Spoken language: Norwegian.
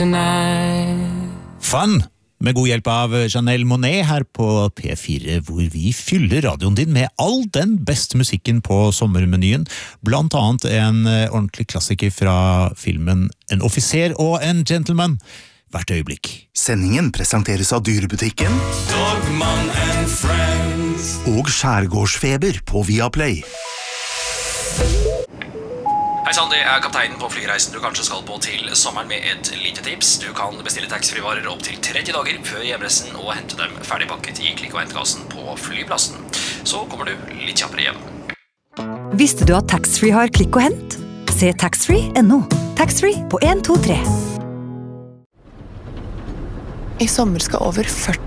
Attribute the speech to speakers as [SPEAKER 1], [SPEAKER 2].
[SPEAKER 1] Fun! Med god hjelp av Janelle Monáe her på P4, hvor vi fyller radioen din med all den beste musikken på sommermenyen, blant annet en ordentlig klassiker fra filmen En offiser og en gentleman, hvert øyeblikk.
[SPEAKER 2] Sendingen presenteres av Dyrebutikken
[SPEAKER 3] Dogman and Friends
[SPEAKER 2] og Skjærgårdsfeber på Viaplay.
[SPEAKER 4] Hei sann, det kapteinen på flyreisen du kanskje skal på til sommeren med et lite tips. Du kan bestille taxfree-varer opp til 30 dager før hjemreisen og hente dem ferdigpakket i klikk- og hentekassen på flyplassen. Så kommer du litt kjappere hjem.
[SPEAKER 5] Visste du at taxfree har klikk og hent? Se taxfree.no. Taxfree på 1, 2, 3.
[SPEAKER 6] I sommer skal over 40